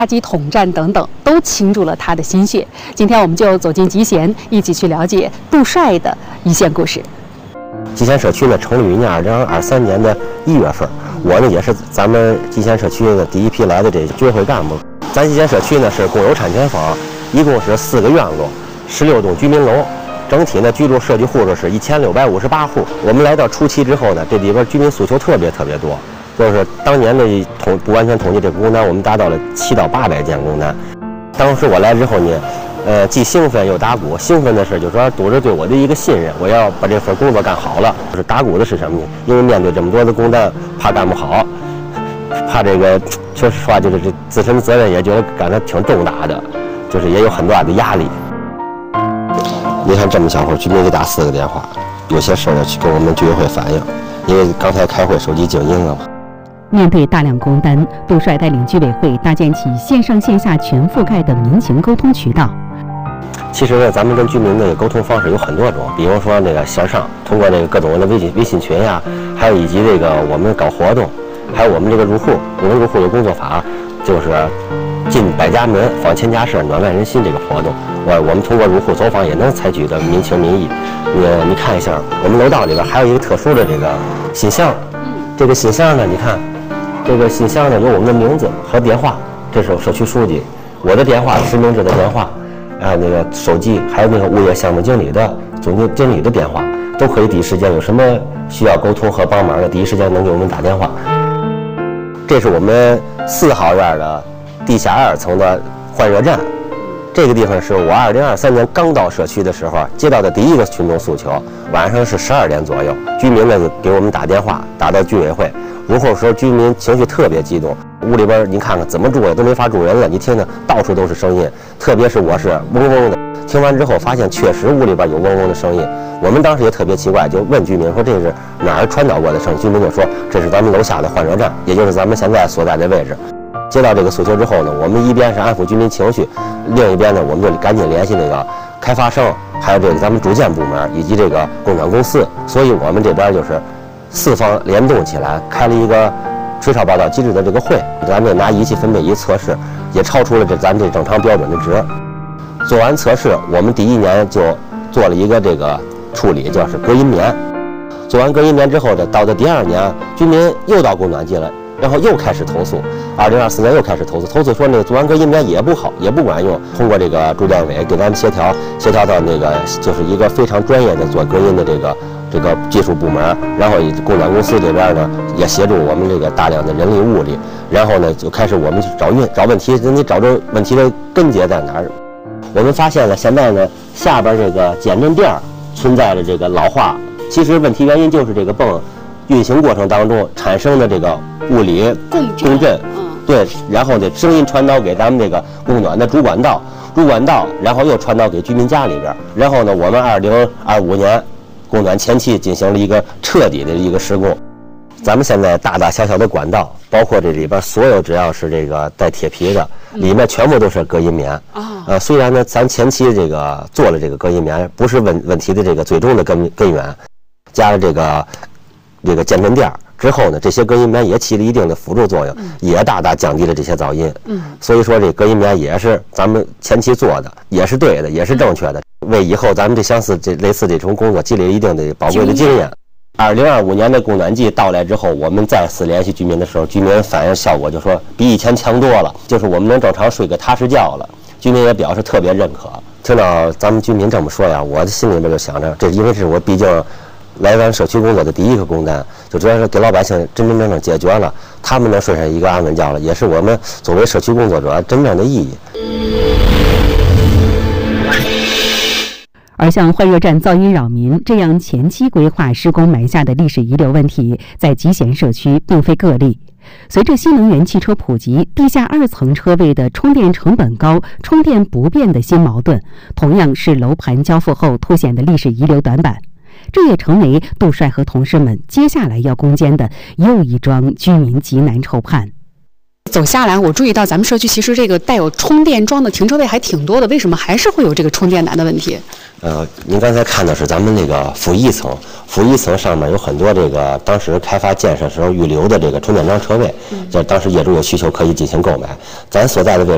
垃圾统战等等，都倾注了他的心血。今天我们就走进集贤，一起去了解杜帅的一线故事。 集贤社区呢成立于2023年的1月份，我呢也是咱们集贤社区的第一批来的这居委会干部。咱集贤社区呢是共有产权房，一共是4个院落，16栋居民楼。 整体呢，居住设计户数是1658户。我们来到初期之后呢，这里边居民诉求特别多，就是当年的不完全统计这个工单，我们达到了700到800件工单。当时我来之后呢，既兴奋又打鼓。兴奋的是，就是说组织对我的一个信任，我要把这份工作干好了。就是打鼓的是什么呢？因为面对这么多的工单，怕干不好，怕这个，说实话，就是这自身的责任也觉得干得挺重大的，就是也有很大的压力。 你看这么小会儿，居民给打4个电话，有些事儿要去跟我们居委会反映，因为刚才开会手机静音了嘛。 面对大量工单，杜帅带领居委会搭建起线上线下全覆盖的民情沟通渠道。 其实呢，咱们跟居民的沟通方式有很多种，比如说那个线上，通过那个各种的微信群呀，还有以及这个我们搞活动，还有我们这个入户，我们入户有工作法，就是进百家门，访千家事，暖万人心这个活动。 我们通过入户走访也能采取的民情民意。你看一下，我们楼道里边还有一个特殊的这个信箱。这个信箱呢，你看，这个信箱呢有我们的名字和电话，这是社区书记，我的电话、实名制的电话，那个手机，还有那个物业项目经理的总经理的电话，都可以第一时间有什么需要沟通和帮忙的，第一时间能给我们打电话。这是我们4号院的地下2层的换热站。 这个地方是我2023年刚到社区的时候接到的第一个群众诉求，晚上是12点左右，居民呢给我们打电话，打到居委会。入户时候居民情绪特别激动，屋里边您看看怎么住也都没法住人了，你听听到处都是声音，特别是我是嗡嗡的。听完之后发现确实屋里边有嗡嗡的声音，我们当时也特别奇怪，就问居民说这是哪儿传导过的声音？居民就说这是咱们楼下的换热站，也就是咱们现在所在的位置。 接到这个诉求之后呢，我们一边是安抚居民情绪，另一边呢，我们就赶紧联系那个开发商，还有这个咱们住建部门以及这个供暖公司。所以我们这边就是4方联动起来，开了一个吹哨报道机制的这个会。咱们拿仪器分贝仪测试，也超出了咱这正常标准的值。做完测试，我们第1年就做了一个这个处理，就是隔音棉。做完隔音棉之后呢，到的第2年，居民又到供暖季了。 然后又开始投诉，2024年又开始投诉说那个做完隔音棉也不好，也不管用。通过这个住建委给咱们协调到那个就是一个非常专业的做隔音的这个技术部门，然后供暖公司这边呢也协助我们这个大量的人力物力，然后呢就开始我们去找问题，你找着问题的根结在哪儿？我们发现了现在呢下边这个减震垫存在着这个老化，其实问题原因就是这个泵运行过程当中产生的这个。 物理共振，对，然后呢，声音传导给咱们这个供暖的主管道，然后又传导给居民家里边，然后呢，我们2025年供暖前期进行了一个彻底的一个施工。咱们现在大大小小的管道，包括这里边所有只要是这个带铁皮的，里面全部都是隔音棉啊。虽然呢，咱前期这个做了这个隔音棉，不是问题的这个最终的根源，加了这个减震垫。 之后呢，这些隔音棉也起了一定的辅助作用，也大大降低了这些噪音。所以说这隔音棉也是咱们前期做的，也是对的，也是正确的，为以后咱们类似这种工作积累一定的宝贵的经验。2025年的供暖季到来之后，我们再次联系居民的时候，居民反映效果就说比以前强多了，就是我们能正常睡个踏实觉了。居民也表示特别认可。听到咱们居民这么说呀，我的心里边就想着，这因为是我毕竟。 来咱社区工作的第一个工单，就主要是给老百姓真正解决了，他们能睡上一个安稳觉了，也是我们作为社区工作者真正的意义。 而像换热站噪音扰民这样前期规划施工埋下的历史遗留问题，在集贤社区并非个例。随着新能源汽车普及，地下2层车位的充电成本高、充电不便的新矛盾，同样是楼盘交付后凸显的历史遗留短板。 这也成为杜帅和同事们接下来要攻坚的又一桩居民急难愁盼。走下来，我注意到咱们社区其实这个带有充电桩的停车位还挺多的，为什么还是会有这个充电难的问题？ 您刚才看的是咱们那个负一层上面有很多这个当时开发建设时候预留的这个充电桩车位，这当时业主有需求可以进行购买。咱所在的位置